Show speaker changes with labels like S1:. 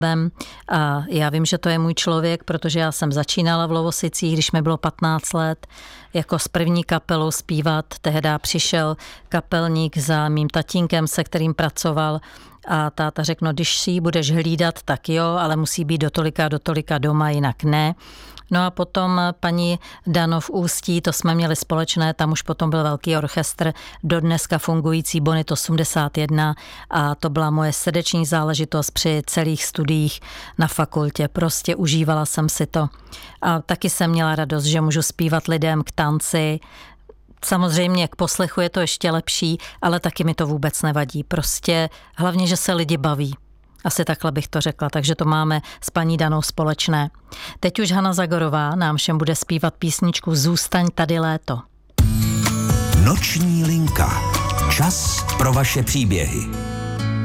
S1: A já vím, že to je můj člověk, protože já jsem začínala v Lovosicích, když mi bylo 15 let, jako s první kapelou zpívat. Tehdy přišel kapelník za mým tatínkem, se kterým pracoval, a táta řekl, no když si ji budeš hlídat, tak jo, ale musí být do tolika doma, jinak ne. No a potom paní Dano v Ústí, to jsme měli společné, tam už potom byl velký orchestr, dodneska fungující Bonit 81, a to byla moje srdeční záležitost při celých studiích na fakultě. Prostě užívala jsem si to. A taky jsem měla radost, že můžu zpívat lidem k tanci. Samozřejmě k poslechu je to ještě lepší, ale taky mi to vůbec nevadí. Prostě hlavně, že se lidi baví. Asi takhle bych to řekla, takže to máme s paní Danou společné. Teď už Hana Zagorová nám všem bude zpívat písničku Zůstaň tady léto.
S2: Noční linka. Čas pro vaše příběhy.